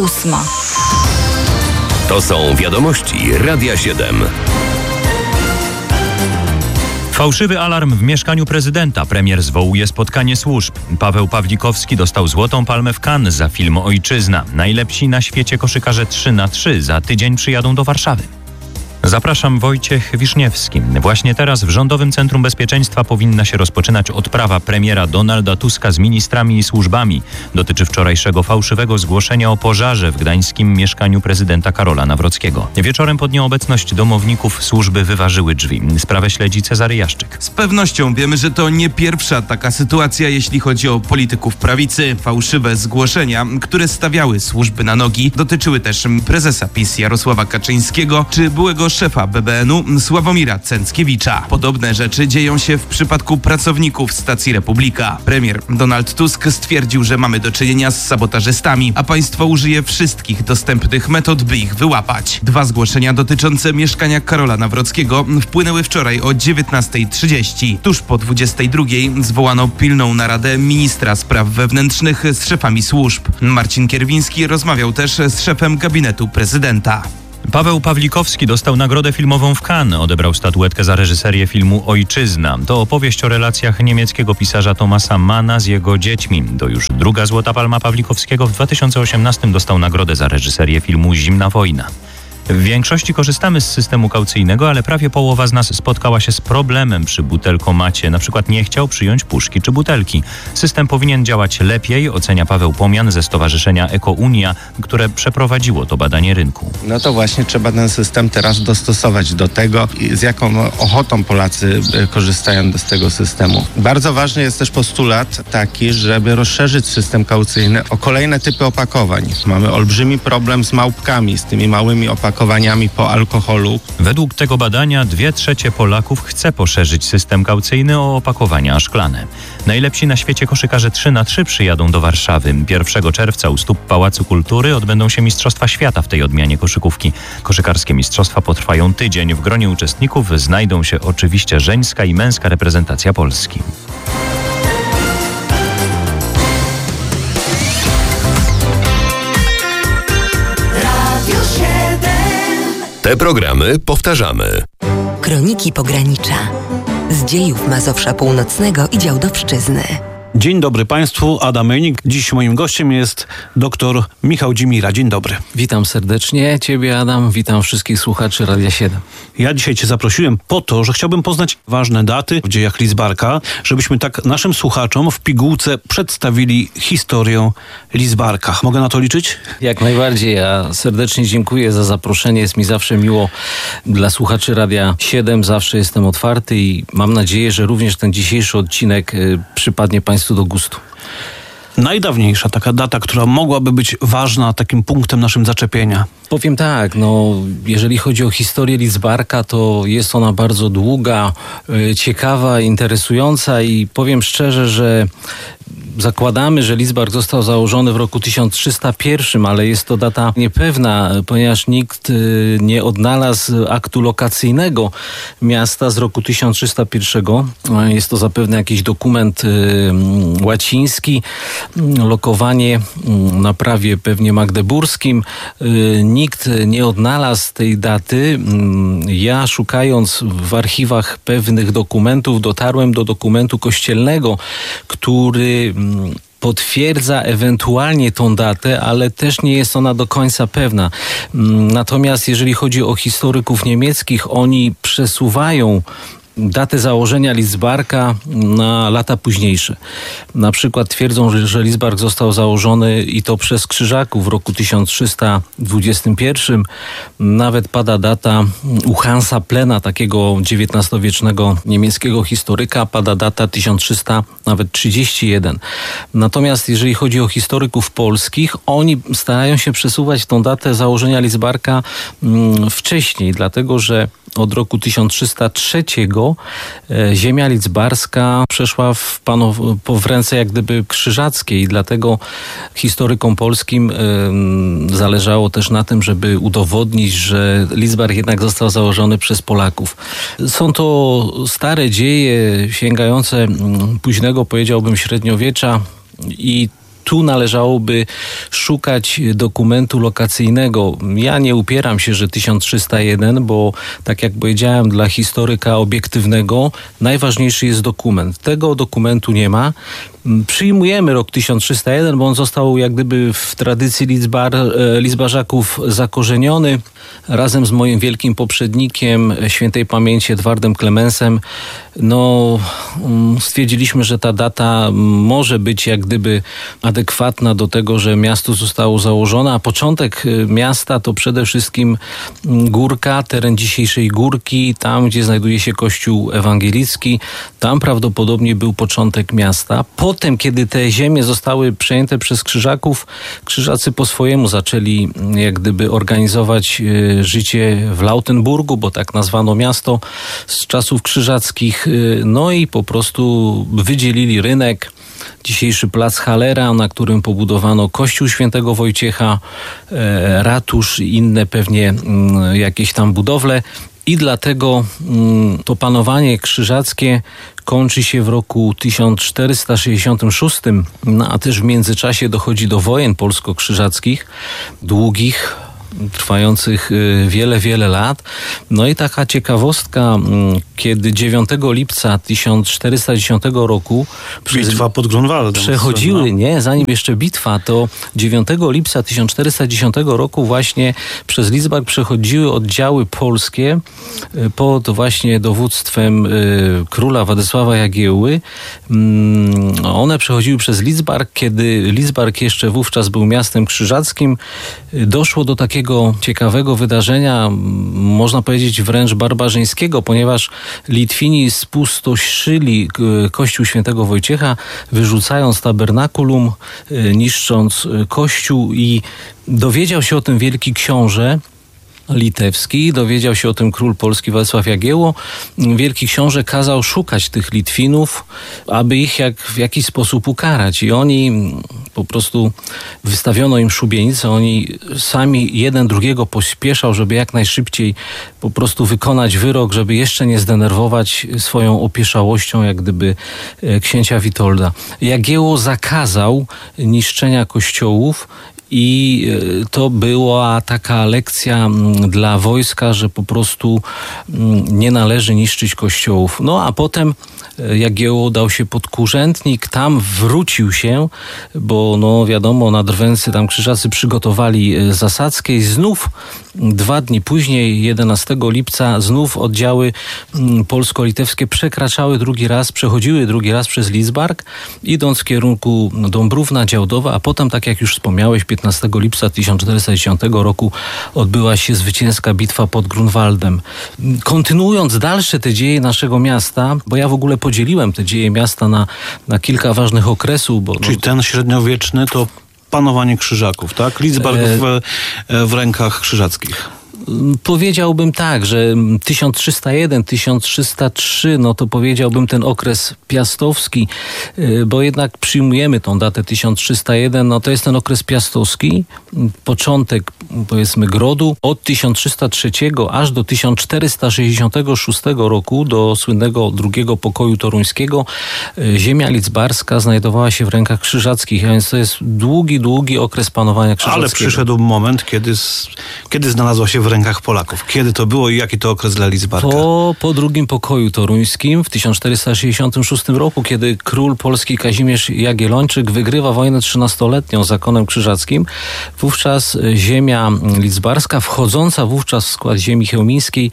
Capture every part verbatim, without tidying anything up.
ósma. To są wiadomości Radia siedem. Fałszywy alarm w mieszkaniu prezydenta. Premier zwołuje spotkanie służb. Paweł Pawlikowski dostał Złotą Palmę w Cannes za film Ojczyzna. Najlepsi na świecie koszykarze trzy na trzy za tydzień przyjadą do Warszawy. Zapraszam, Wojciech Wiszniewski. Właśnie teraz w Rządowym Centrum Bezpieczeństwa powinna się rozpoczynać odprawa premiera Donalda Tuska z ministrami i służbami. Dotyczy wczorajszego fałszywego zgłoszenia o pożarze w gdańskim mieszkaniu prezydenta Karola Nawrockiego. Wieczorem pod nieobecność domowników służby wyważyły drzwi. Sprawę śledzi Cezary Jaszczyk. Z pewnością wiemy, że to nie pierwsza taka sytuacja, jeśli chodzi o polityków prawicy. Fałszywe zgłoszenia, które stawiały służby na nogi, dotyczyły też prezesa PiS Jarosława Kaczyńskiego czy byłego szefa B B N u Sławomira Cęckiewicza. Podobne rzeczy dzieją się w przypadku pracowników stacji Republika. Premier Donald Tusk stwierdził, że mamy do czynienia z sabotażystami, a państwo użyje wszystkich dostępnych metod, by ich wyłapać. Dwa zgłoszenia dotyczące mieszkania Karola Nawrockiego wpłynęły wczoraj o dziewiętnasta trzydzieści. Tuż po dwudziestej drugiej zwołano pilną naradę ministra spraw wewnętrznych z szefami służb. Marcin Kierwiński rozmawiał też z szefem gabinetu prezydenta. Paweł Pawlikowski dostał nagrodę filmową w Cannes. Odebrał statuetkę za reżyserię filmu Ojczyzna. To opowieść o relacjach niemieckiego pisarza Thomasa Manna z jego dziećmi. To już druga Złota Palma Pawlikowskiego. W dwa tysiące osiemnastym dostał nagrodę za reżyserię filmu Zimna wojna. W większości korzystamy z systemu kaucyjnego, ale prawie połowa z nas spotkała się z problemem przy butelkomacie. Na przykład nie chciał przyjąć puszki czy butelki. System powinien działać lepiej, ocenia Paweł Pomian ze Stowarzyszenia Ekounia, które przeprowadziło to badanie rynku. No to właśnie trzeba ten system teraz dostosować do tego, z jaką ochotą Polacy korzystają z tego systemu. Bardzo ważny jest też postulat taki, żeby rozszerzyć system kaucyjny o kolejne typy opakowań. Mamy olbrzymi problem z małpkami, z tymi małymi opakowaniami po alkoholu. Według tego badania dwie trzecie Polaków chce poszerzyć system kaucyjny o opakowania szklane. Najlepsi na świecie koszykarze trzy na trzy przyjadą do Warszawy. pierwszego czerwca u stóp Pałacu Kultury odbędą się Mistrzostwa Świata w tej odmianie koszykówki. Koszykarskie mistrzostwa potrwają tydzień. W gronie uczestników znajdą się oczywiście żeńska i męska reprezentacja Polski. Te programy powtarzamy. Kroniki Pogranicza. Z dziejów Mazowsza Północnego i Działdowszczyzny. Dzień dobry Państwu, Adam Mejnik. Dziś moim gościem jest dr Michał Dzimira. Dzień dobry. Witam serdecznie Ciebie, Adam. Witam wszystkich słuchaczy Radia siedem. Ja dzisiaj Cię zaprosiłem po to, że chciałbym poznać ważne daty w dziejach Lidzbarka, żebyśmy tak naszym słuchaczom w pigułce przedstawili historię Lidzbarka. Mogę na to liczyć? Jak najbardziej. Ja serdecznie dziękuję za zaproszenie. Jest mi zawsze miło dla słuchaczy Radia siedem. Zawsze jestem otwarty i mam nadzieję, że również ten dzisiejszy odcinek y, przypadnie Państwu do gustu. Najdawniejsza taka data, która mogłaby być ważna, takim punktem naszym zaczepienia. Powiem tak, no jeżeli chodzi o historię Lidzbarka, to jest ona bardzo długa, y, ciekawa, interesująca i powiem szczerze, że zakładamy, że Lidzbark został założony w roku tysiąc trzysta jeden, ale jest to data niepewna, ponieważ nikt y, nie odnalazł aktu lokacyjnego miasta z roku tysiąc trzysta jeden. Jest to zapewne jakiś dokument y, łaciński, lokowanie y, na prawie pewnie magdeburskim. Y, nikt nie odnalazł tej daty. Y, ja szukając w archiwach pewnych dokumentów dotarłem do dokumentu kościelnego, który potwierdza ewentualnie tą datę, ale też nie jest ona do końca pewna. Natomiast jeżeli chodzi o historyków niemieckich, oni przesuwają datę założenia Lidzbarka na lata późniejsze. Na przykład twierdzą, że, że Lidzbark został założony i to przez Krzyżaków w roku tysiąc trzysta dwudziestym pierwszym. Nawet pada data u Hansa Plena, takiego dziewiętnastowiecznego niemieckiego historyka, pada data tysiąc trzysta trzydzieści jeden. Natomiast jeżeli chodzi o historyków polskich, oni starają się przesuwać tą datę założenia Lidzbarka mm, wcześniej, dlatego że od roku tysiąc trzysta trzeciego ziemia lidzbarska przeszła w, panow- w ręce jak gdyby krzyżackie i dlatego historykom polskim y, zależało też na tym, żeby udowodnić, że Lidzbark jednak został założony przez Polaków. Są to stare dzieje sięgające późnego, powiedziałbym, średniowiecza i tu należałoby szukać dokumentu lokacyjnego. Ja nie upieram się, że tysiąc trzysta jeden, bo tak jak powiedziałem, dla historyka obiektywnego najważniejszy jest dokument. Tego dokumentu nie ma. Przyjmujemy rok tysiąc trzysta jeden, bo on został jak gdyby w tradycji Lidzbar, Lidzbarzaków zakorzeniony. Razem z moim wielkim poprzednikiem, świętej pamięci Edwardem Klemensem, no, stwierdziliśmy, że ta data może być jak gdyby adekwatna do tego, że miasto zostało założone, a początek miasta to przede wszystkim Górka, teren dzisiejszej Górki, tam gdzie znajduje się kościół ewangelicki, tam prawdopodobnie był początek miasta. Potem, kiedy te ziemie zostały przejęte przez Krzyżaków, Krzyżacy po swojemu zaczęli jak gdyby organizować życie w Lautenburgu, bo tak nazwano miasto z czasów krzyżackich, no i po prostu wydzielili rynek, dzisiejszy plac Hallera, na którym pobudowano kościół świętego Wojciecha, ratusz i inne pewnie jakieś tam budowle. I dlatego to panowanie krzyżackie kończy się w roku tysiąc czterysta sześćdziesiątym szóstym, no a też w międzyczasie dochodzi do wojen polsko-krzyżackich, długich, trwających wiele, wiele lat. No i taka ciekawostka, kiedy dziewiątego lipca tysiąc czterysta dziesiątego roku bitwa pod Grunwaldem przechodziły, nie, zanim jeszcze bitwa, to dziewiątego lipca tysiąc czterysta dziesiątego roku właśnie przez Lidzbark przechodziły oddziały polskie pod właśnie dowództwem y, króla Władysława Jagiełły. Mm, one przechodziły przez Lidzbark, kiedy Lidzbark jeszcze wówczas był miastem krzyżackim. Doszło do takiego ciekawego wydarzenia, można powiedzieć wręcz barbarzyńskiego, ponieważ Litwini spustoszyli kościół świętego Wojciecha, wyrzucając tabernakulum, niszcząc kościół, i dowiedział się o tym wielki książę litewski, dowiedział się o tym król polski Władysław Jagiełło. Wielki książę kazał szukać tych Litwinów, aby ich jak, w jakiś sposób ukarać. I oni po prostu, wystawiono im szubienicę, oni sami jeden drugiego pospieszał, żeby jak najszybciej po prostu wykonać wyrok, żeby jeszcze nie zdenerwować swoją opieszałością jak gdyby księcia Witolda. Jagiełło zakazał niszczenia kościołów, i to była taka lekcja dla wojska, że po prostu nie należy niszczyć kościołów. No a potem Jagiełło dał się pod Kurzętnik, tam wrócił się, bo no wiadomo, na Drwęcy tam krzyżacy przygotowali zasadzkę i znów dwa dni później, jedenastego lipca, znów oddziały polsko-litewskie przekraczały drugi raz, przechodziły drugi raz przez Lidzbark, idąc w kierunku Dąbrówna, Działdowa, a potem, tak jak już wspomniałeś, piętnastego lipca tysiąc czterysta dziesiątego roku odbyła się zwycięska bitwa pod Grunwaldem. Kontynuując dalsze te dzieje naszego miasta, bo ja w ogóle podzieliłem te dzieje miasta na, na kilka ważnych okresów. Bo, Czyli no, ten średniowieczny to panowanie Krzyżaków, tak? Lidzbark w, w rękach krzyżackich. Powiedziałbym tak, że tysiąc trzysta jeden, tysiąc trzysta trzy, no to powiedziałbym ten okres piastowski, bo jednak przyjmujemy tą datę tysiąc trzysta jeden, no to jest ten okres piastowski, początek powiedzmy grodu, od tysiąc trzysta trzeciego aż do tysiąc czterysta sześćdziesiątego szóstego roku, do słynnego drugiego pokoju toruńskiego, ziemia lidzbarska znajdowała się w rękach krzyżackich, a więc to jest długi, długi okres panowania krzyżackiego. Ale przyszedł moment, kiedy, kiedy znalazła się w rękach Polaków. Kiedy to było i jaki to okres dla Lidzbarka? Po, po drugim pokoju toruńskim w tysiąc czterysta sześćdziesiątym szóstym roku, kiedy król polski Kazimierz Jagiellończyk wygrywa wojnę trzynastoletnią z zakonem krzyżackim, wówczas ziemia lidzbarska, wchodząca wówczas w skład ziemi chełmińskiej,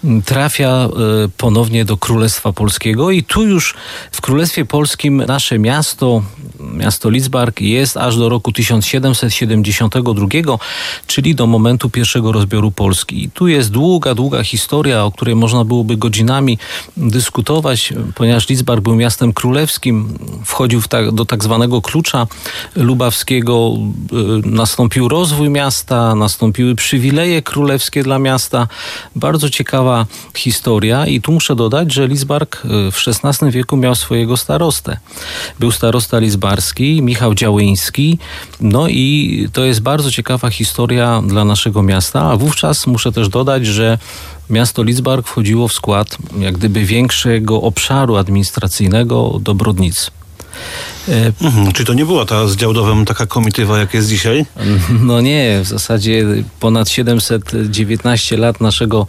trafia ponownie do Królestwa Polskiego i tu już w Królestwie Polskim nasze miasto, miasto Lidzbark jest aż do roku tysiąc siedemset siedemdziesiątego drugiego, czyli do momentu pierwszego rozbioru Polski. I tu jest długa, długa historia, o której można byłoby godzinami dyskutować, ponieważ Lidzbark był miastem królewskim, wchodził w ta, do tak zwanego klucza lubawskiego, nastąpił rozwój miasta, nastąpiły przywileje królewskie dla miasta. Bardzo ciekawa historia i tu muszę dodać, że Lidzbark w szesnastym wieku miał swojego starostę. Był starosta lidzbarski, Michał Działyński, no i to jest bardzo ciekawa historia dla naszego miasta, a wówczas muszę też dodać, że miasto Lidzbark wchodziło w skład jak gdyby większego obszaru administracyjnego do Brodnicy. Mhm, czyli to nie była ta z Działdowem taka komitywa, jak jest dzisiaj? No nie, w zasadzie ponad siedemset dziewiętnaście lat naszego,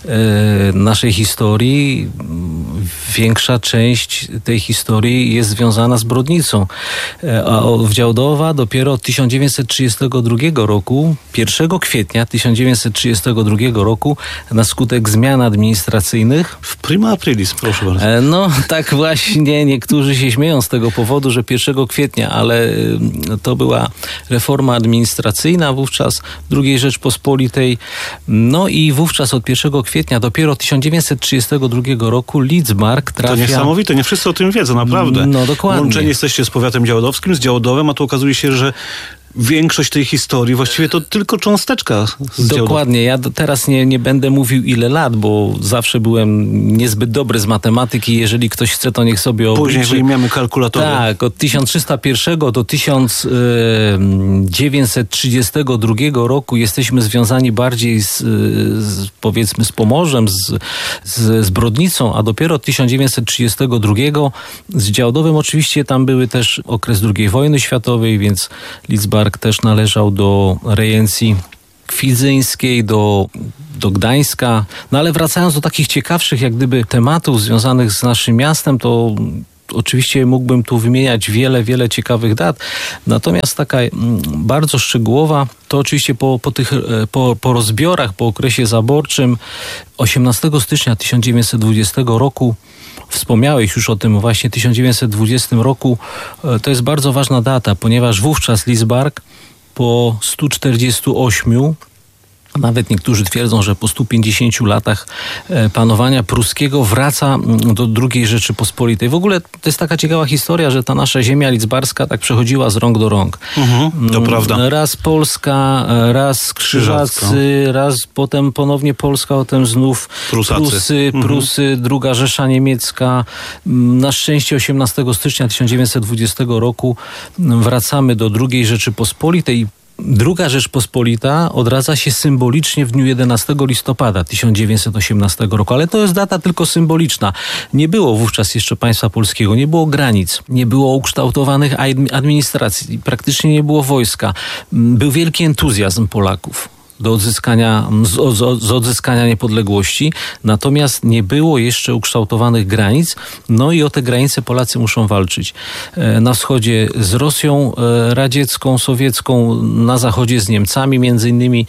naszej historii, większa część tej historii jest związana z Brodnicą. A w Działdowa dopiero od tysiąc dziewięćset trzydziestego drugiego roku, pierwszego kwietnia tysiąc dziewięćset trzydziestego drugiego roku, na skutek zmian administracyjnych. W prima aprilis, proszę bardzo. No tak właśnie, niektórzy się śmieją z tego powodu, że pierwszego kwietnia, ale to była reforma administracyjna wówczas drugiej Rzeczpospolitej. No i wówczas od pierwszego kwietnia dopiero tysiąc dziewięćset trzydziestego drugiego roku Lidzbark trafia... To niesamowite, nie wszyscy o tym wiedzą, naprawdę. No dokładnie. Łączeni jesteście z powiatem działdowskim, z Działdowem, a tu okazuje się, że większość tej historii, właściwie to tylko cząsteczka z Dokładnie. Ja do, teraz nie, nie będę mówił ile lat, bo zawsze byłem niezbyt dobry z matematyki. Jeżeli ktoś chce, to niech sobie obliczy. Później wyjmiemy kalkulatory. Tak, od tysiąc trzysta pierwszego do tysiąc dziewięćset trzydziestego drugiego roku jesteśmy związani bardziej z, z powiedzmy z Pomorzem, z, z, z Brodnicą, a dopiero od tysiąc dziewięćset trzydziestego drugiego z Działdowem. Oczywiście tam były też okres drugiej wojny światowej, więc Lidzbark też należał do rejencji kwidzyńskiej, do, do Gdańska. No ale wracając do takich ciekawszych jak gdyby tematów związanych z naszym miastem, to oczywiście mógłbym tu wymieniać wiele, wiele ciekawych dat. Natomiast taka bardzo szczegółowa, to oczywiście po, po, tych, po, po rozbiorach, po okresie zaborczym osiemnastego stycznia tysiąc dziewięćset dwudziestego roku, wspomniałeś już o tym właśnie tysiąc dziewięćset dwudziestym roku, to jest bardzo ważna data, ponieważ wówczas Lidzbark po stu czterdziestu ośmiu, nawet niektórzy twierdzą, że po stu pięćdziesięciu latach panowania pruskiego wraca do drugiej Rzeczypospolitej. W ogóle to jest taka ciekawa historia, że ta nasza ziemia lidzbarska tak przechodziła z rąk do rąk. Mhm, to prawda. Raz Polska, raz Krzyżacy, raz potem ponownie Polska, potem znów Prusacy. Prusy, mhm. Prusy, druga Rzesza Niemiecka. Na szczęście osiemnastego stycznia tysiąc dziewięćset dwudziestego roku wracamy do drugiej Rzeczypospolitej. Druga Rzeczpospolita odradza się symbolicznie w dniu jedenastego listopada tysiąc dziewięćset osiemnastego roku, ale to jest data tylko symboliczna. Nie było wówczas jeszcze państwa polskiego, nie było granic, nie było ukształtowanych administracji, praktycznie nie było wojska. Był wielki entuzjazm Polaków do odzyskania, z, z, z odzyskania niepodległości, natomiast nie było jeszcze ukształtowanych granic, no i o te granice Polacy muszą walczyć. Na wschodzie z Rosją radziecką, sowiecką, na zachodzie z Niemcami między innymi.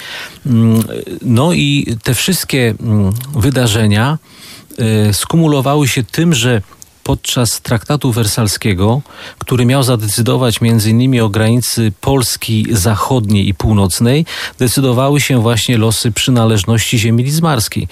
No i te wszystkie wydarzenia skumulowały się tym, że podczas traktatu wersalskiego, który miał zadecydować między innymi o granicy Polski zachodniej i północnej, decydowały się właśnie losy przynależności ziemi lidzbarskiej.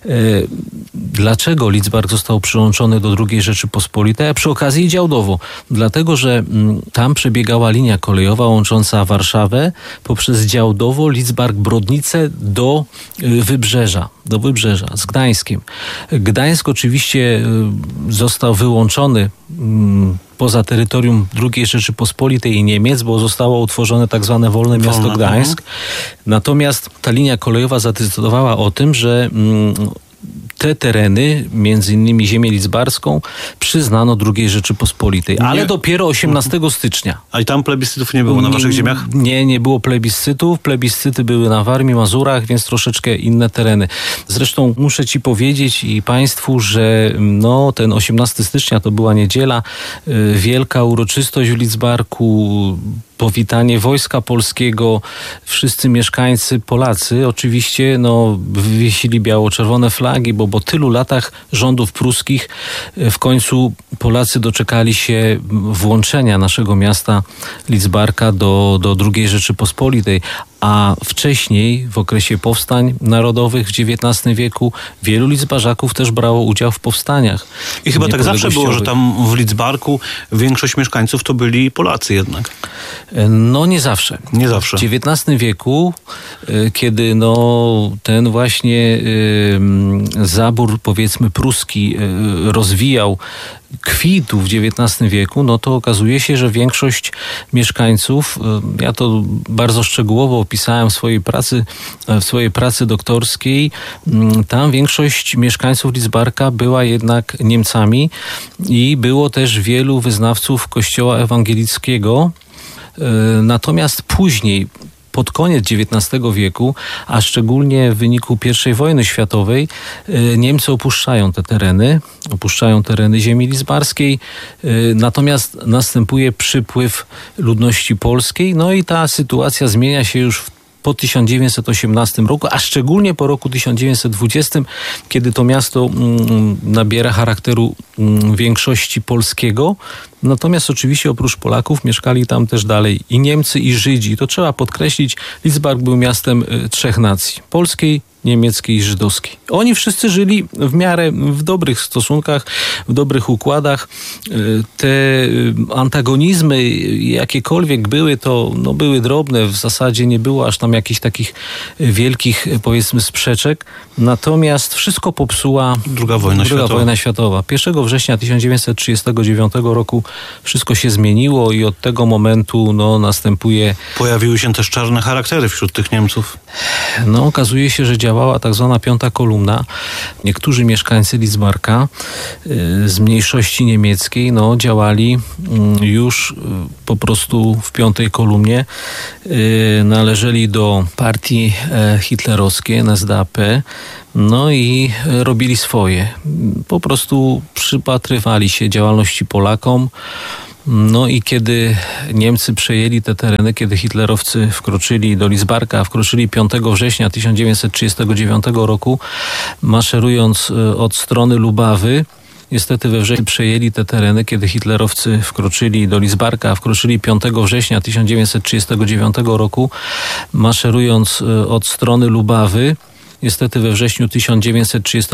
Dlaczego Lidzbark został przyłączony do drugiej Rzeczypospolitej, a przy okazji Działdowo? Dlatego, że tam przebiegała linia kolejowa łącząca Warszawę poprzez Działdowo, Lidzbark, Brodnicę do Wybrzeża, do Wybrzeża z Gdańskiem. Gdańsk oczywiście został wyłączony mm, poza terytorium drugiej Rzeczypospolitej i Niemiec, bo zostało utworzone tak zwane Wolne Miasto Wolne, Gdańsk. Natomiast ta linia kolejowa zadecydowała o tym, że mm, te tereny, między innymi ziemię lidzbarską, przyznano drugiej Rzeczypospolitej, ale nie. dopiero osiemnastego stycznia. A i tam plebiscytów nie było na waszych ziemiach? Nie, nie było plebiscytów. Plebiscyty były na Warmii, Mazurach, więc troszeczkę inne tereny. Zresztą muszę ci powiedzieć i państwu, że no, ten osiemnastego stycznia to była niedziela, wielka uroczystość w Lidzbarku, powitanie Wojska Polskiego, wszyscy mieszkańcy Polacy oczywiście no, wywiesili biało-czerwone flagi, bo po tylu latach rządów pruskich w końcu Polacy doczekali się włączenia naszego miasta Lidzbarka do, do drugiej Rzeczypospolitej. A wcześniej, w okresie powstań narodowych w dziewiętnastym wieku, wielu Lidzbarzaków też brało udział w powstaniach. I chyba tak zawsze było, że tam w Lidzbarku większość mieszkańców to byli Polacy jednak. No nie zawsze. Nie zawsze. W dziewiętnastym wieku, kiedy no ten właśnie zabór, powiedzmy, pruski rozwijał, kwitł w dziewiętnastym wieku, no to okazuje się, że większość mieszkańców, ja to bardzo szczegółowo opisałem w swojej pracy, w swojej pracy doktorskiej, tam większość mieszkańców Lidzbarka była jednak Niemcami i było też wielu wyznawców Kościoła ewangelickiego. Natomiast później, pod koniec dziewiętnastego wieku, a szczególnie w wyniku pierwszej wojny światowej, Niemcy opuszczają te tereny, opuszczają tereny ziemi lidzbarskiej, natomiast następuje przypływ ludności polskiej, no i ta sytuacja zmienia się już w po tysiąc dziewięćset osiemnastym roku, a szczególnie po roku tysiąc dziewięćset dwudziestym, kiedy to miasto mm, nabiera charakteru mm, większości polskiego. Natomiast oczywiście oprócz Polaków mieszkali tam też dalej i Niemcy, i Żydzi. To trzeba podkreślić, Lidzbark był miastem y, trzech nacji: polskiej, niemieckiej i żydowskiej. Oni wszyscy żyli w miarę w dobrych stosunkach, w dobrych układach. Te antagonizmy, jakiekolwiek były, to no, były drobne. W zasadzie nie było aż tam jakichś takich wielkich, powiedzmy, sprzeczek. Natomiast wszystko popsuła Druga wojna Druga światowa. wojna światowa. pierwszego września tysiąc dziewięćset trzydziestego dziewiątego roku wszystko się zmieniło i od tego momentu no, następuje... Pojawiły się też czarne charaktery wśród tych Niemców. No, okazuje się, że działała tak zwana piąta kolumna. Niektórzy mieszkańcy Lidzbarka y, z mniejszości niemieckiej no, działali y, już y, po prostu w piątej kolumnie. Y, należeli do partii y, hitlerowskiej, N S D A P. No i robili swoje. Po prostu przypatrywali się działalności Polakom. No i kiedy Niemcy przejęli te tereny, kiedy hitlerowcy wkroczyli do Lidzbarka, wkroczyli piątego września tysiąc dziewięćset trzydziestego dziewiątego roku, maszerując od strony Lubawy, niestety we wrześniu przejęli te tereny, kiedy hitlerowcy wkroczyli do Lidzbarka, wkroczyli piątego września tysiąc dziewięćset trzydziestego dziewiątego roku, maszerując od strony Lubawy, niestety we wrześniu tysiąc dziewięćset trzydziestego